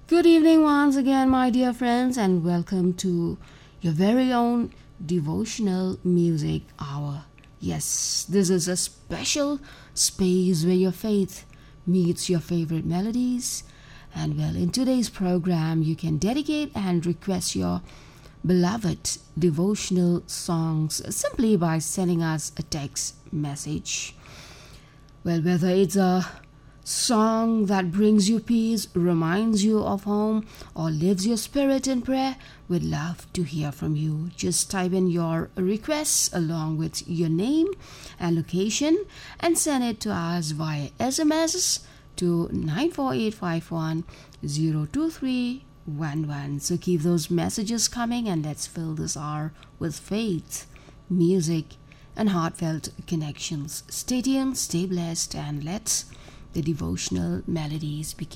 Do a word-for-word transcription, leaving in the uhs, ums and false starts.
Good evening once again, my dear friends, and welcome to your very own devotional music hour. Yes, this is a special space where your faith meets your favorite melodies. And well, in today's program, you can dedicate and request your beloved devotional songs simply by sending us a text message. Well, whether it's a song that brings you peace, reminds you of home, or lifts your spirit in prayer, we'd love to hear from you. Just type in your requests along with your name and location and send it to us via S M S to nine four eight five one zero two three one one. So keep those messages coming and let's fill this hour with faith, music, and heartfelt connections. Stay tuned, stay blessed, and let's the devotional melodies begin.